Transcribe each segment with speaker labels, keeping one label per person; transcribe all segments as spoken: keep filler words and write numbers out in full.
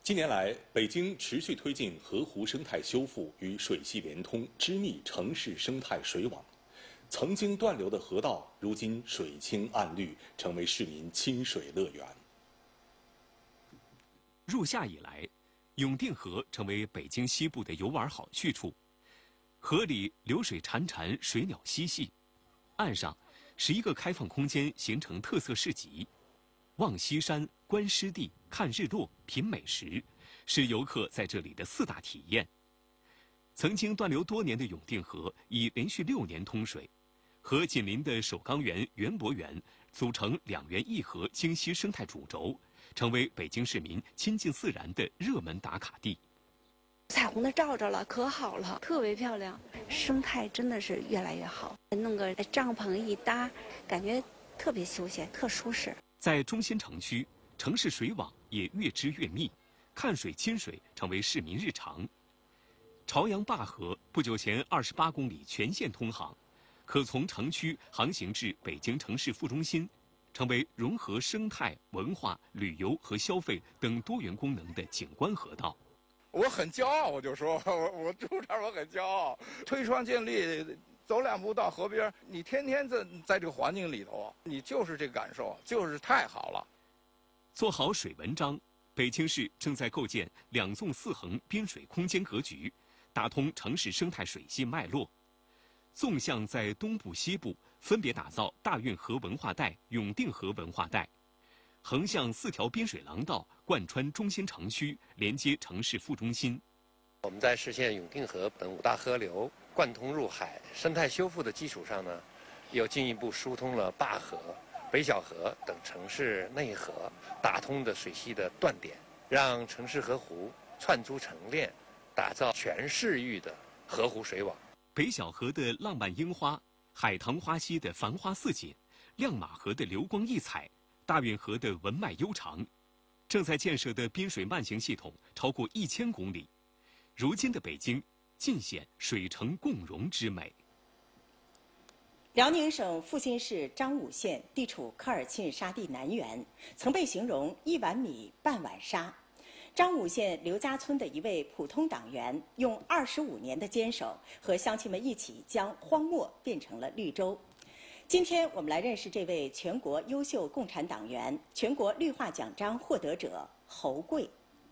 Speaker 1: 近年来，北京持续推进河湖生态修复与水系联通，织密城市生态水网。曾经断流的河道，如今水清岸绿，成为市民亲水乐园。
Speaker 2: 入夏以来，永定河成为北京西部的游玩好去处。河里流水潺潺，水鸟嬉戏，岸上十一个开放空间形成特色市集。望西山、观湿地、看日落、品美食，是游客在这里的四大体验。曾经断流多年的永定河已连续六年通水，和紧邻的首钢园、园博园组成两园一河京西生态主轴，成为北京市民亲近自然的热门打卡地。
Speaker 3: 彩虹的照着了，可好了，特别漂亮，生态真的是越来越好。弄个帐篷一搭，感觉特别休闲，特舒适。
Speaker 2: 在中心城区，城市水网也越织越密，看水亲水成为市民日常。朝阳灞河不久前二十八公里全线通航，可从城区航行至北京城市副中心，成为融合生态、文化、旅游和消费等多元功能的景观河道。
Speaker 4: 我很骄傲，我就说我我住这儿，我很骄傲。推窗尽力，走两步到河边，你天天在在这个环境里头，你就是这个感受，就是太好了。
Speaker 2: 做好水文章，北京市正在构建两纵四横滨水空间格局，打通城市生态水系脉络。纵向在东部、西部分别打造大运河文化带、永定河文化带，横向四条滨水廊道贯穿中心城区，连接城市副中心。
Speaker 5: 我们在实现永定河等五大河流贯通入海、生态修复的基础上呢，又进一步疏通了灞河、北小河等城市内河，打通的水系的断点，让城市河湖串珠成链，打造全市域的河湖水网。
Speaker 2: 北小河的浪漫樱花，海棠花溪的繁花似锦，亮马河的流光溢彩，大运河的文脉悠长。正在建设的滨水慢行系统超过一千公里。如今的北京尽显水城共融之美。
Speaker 6: 辽宁省阜新市张武县地处科尔沁沙地南缘，曾被形容一碗米半碗沙。张武县刘家村的一位普通党员，用二十五年的坚守，和乡亲们一起将荒漠变成了绿洲。今天我们来认识这位全国优秀共产党员、全国绿化奖章获得者侯贵。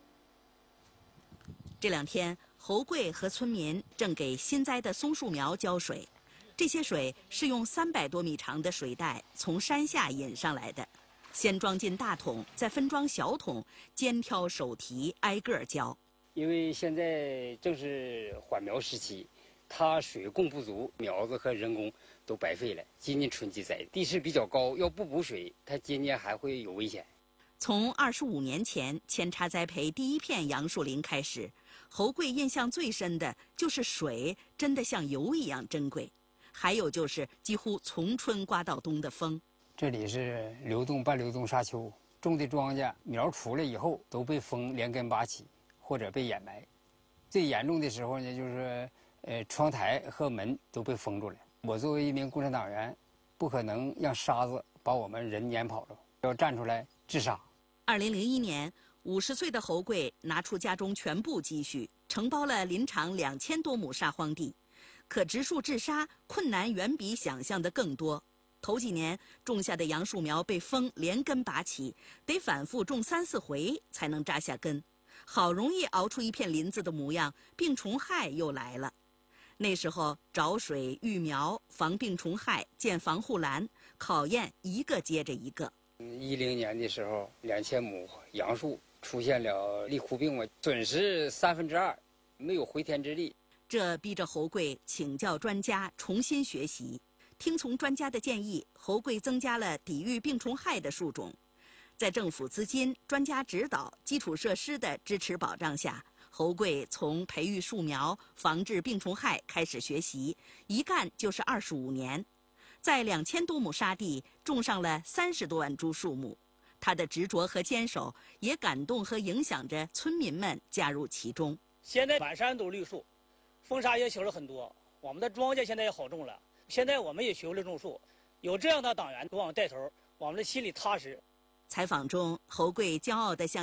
Speaker 7: 这两天，侯贵和村民正给新栽的松树苗浇水，这些水是用三百多米长的水带从山下引上来的，先装进大桶，再分装小桶，肩挑手提，挨个浇。
Speaker 8: 因为现在正是缓苗时期，它水供不足，苗子和人工都白费了。今年春季栽，地势比较高，要不补水，它今年还会有危险。
Speaker 7: 从二十五年前扦插栽培第一片杨树林开始，侯贵印象最深的就是水真的像油一样珍贵，还有就是几乎从春刮到冬的风。
Speaker 8: 这里是流动半流动沙丘，种的庄稼苗出来以后都被风连根拔起，或者被掩埋。最严重的时候呢，就是呃窗台和门都被封住了。我作为一名共产党员，不可能让沙子把我们人撵跑了，要站出来治沙。
Speaker 7: 二零零一年，五十岁的侯贵拿出家中全部积蓄，承包了林场两千多亩沙荒地。可植树治沙困难远比想象的更多。头几年种下的杨树苗被风连根拔起，得反复种三四回才能扎下根。好容易熬出一片林子的模样，病虫害又来了。那时候找水、育苗、防病虫害、建防护栏，考验一个接着一个。
Speaker 8: 一零年的时候，两千亩杨树出现了立枯病嘛，损失三分之二，没有回天之力。
Speaker 7: 这逼着侯贵请教专家，重新学习。听从专家的建议，侯贵增加了抵御病虫害的树种。在政府资金、专家指导、基础设施的支持保障下，侯贵从培育树苗、防治病虫害开始学习，一干就是二十五年。在两千多亩沙地种上了三十多万株树木，他的执着和坚守也感动和影响着村民们加入其中。
Speaker 9: 现在满山都绿树，风沙也小了很多，我们的庄稼现在也好种了。现在我们也学会了种树，有这样的党员给我们带头，我们的心里踏实。
Speaker 7: 采访中，侯贵骄傲地向